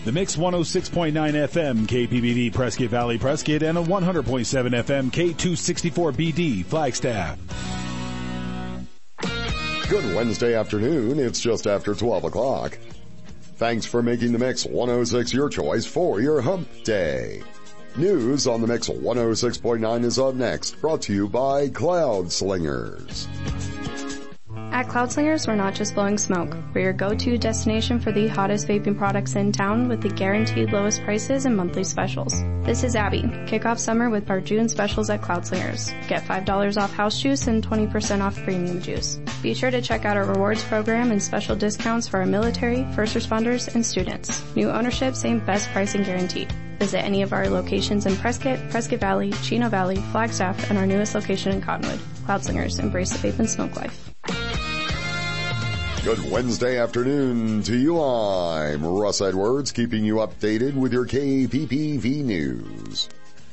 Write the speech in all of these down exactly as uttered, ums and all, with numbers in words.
The Mix one oh six point nine F M K P B V Prescott Valley Prescott and a one hundred point seven F M K two sixty-four B D Flagstaff. Good Wednesday afternoon. It's just after twelve o'clock. Thanks for making the Mix one oh six your choice for your hump day. News on the Mix one oh six point nine is up next, brought to you by Cloud Slingers. At Cloud Slingers, we're not just blowing smoke. We're your go-to destination for the hottest vaping products in town with the guaranteed lowest prices and monthly specials. This is Abby. Kick off summer with our June specials at Cloud Slingers. Get five dollars off house juice and twenty percent off premium juice. Be sure to check out our rewards program and special discounts for our military, first responders, and students. New ownership, same best pricing guaranteed. Visit any of our locations in Prescott, Prescott Valley, Chino Valley, Flagstaff, and our newest location in Cottonwood. Cloud Slingers, embrace the vape and smoke life. Good Wednesday afternoon to you. I'm Russ Edwards, keeping you updated with your K P P V news.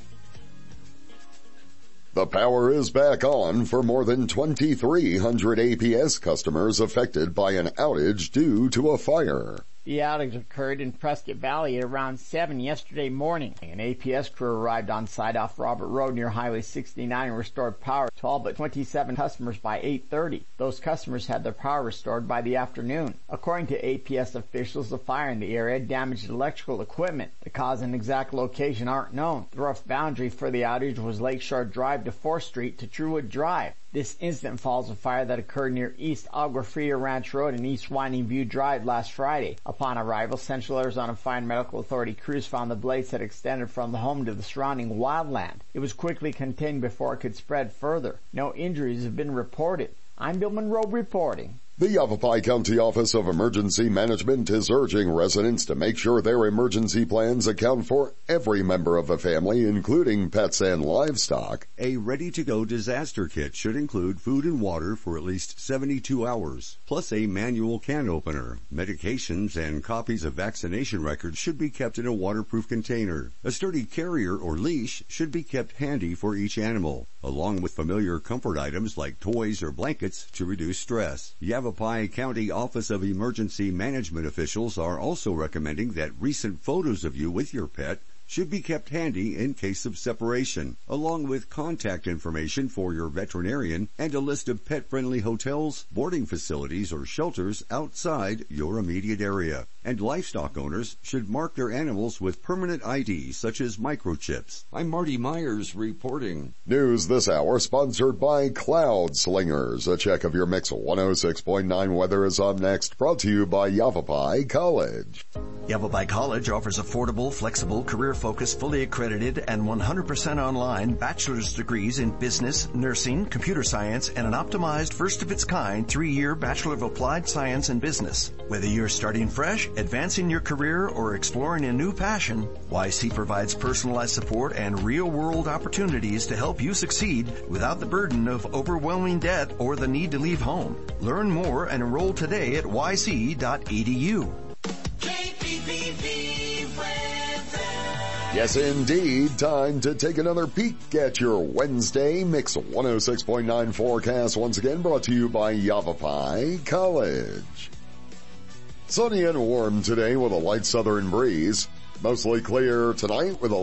The power is back on for more than twenty-three hundred A P S customers affected by an outage due to a fire. The outage occurred in Prescott Valley at around seven yesterday morning. An A P S crew arrived on site off Robert Road near Highway sixty-nine and restored power to all but twenty-seven customers by eight thirty. Those customers had their power restored by the afternoon. According to A P S officials, the fire in the area damaged electrical equipment. The cause and exact location aren't known. The rough boundary for the outage was Lakeshore Drive to fourth Street to Truewood Drive. This incident follows a fire that occurred near East Agua Fria Ranch Road and East Winding View Drive last Friday. Upon arrival, Central Arizona Fire and Medical Authority crews found the blaze had extended from the home to the surrounding wildland. It was quickly contained before it could spread further. No injuries have been reported. I'm Bill Monroe reporting. The Yavapai County Office of Emergency Management is urging residents to make sure their emergency plans account for every member of the family, including pets and livestock. A ready-to-go disaster kit should include food and water for at least seventy-two hours, plus a manual can opener. Medications and copies of vaccination records should be kept in a waterproof container. A sturdy carrier or leash should be kept handy for each animal, along with familiar comfort items like toys or blankets to reduce stress. Yavapai County Office of Emergency Management officials are also recommending that recent photos of you with your pet should be kept handy in case of separation, along with contact information for your veterinarian and a list of pet-friendly hotels, boarding facilities, or shelters outside your immediate area. And livestock owners should mark their animals with permanent I D, such as microchips. I'm Marty Myers reporting. News this hour sponsored by Cloud Slingers. A check of your Mix one oh six point nine weather is up next, brought to you by Yavapai College. Yavapai College offers affordable, flexible, career-focused, fully accredited, and one hundred percent online bachelor's degrees in business, nursing, computer science, and an optimized, first-of-its-kind, three-year Bachelor of Applied Science in Business. Whether you're starting fresh, advancing your career, or exploring a new passion, Y C provides personalized support and real-world opportunities to help you succeed without the burden of overwhelming debt or the need to leave home. Learn more and enroll today at y c dot e d u. Yes, indeed. Time to take another peek at your Wednesday Mix one oh six point nine forecast. Once again brought to you by Yavapai College. Sunny and warm today with a light southern breeze. Mostly clear tonight with a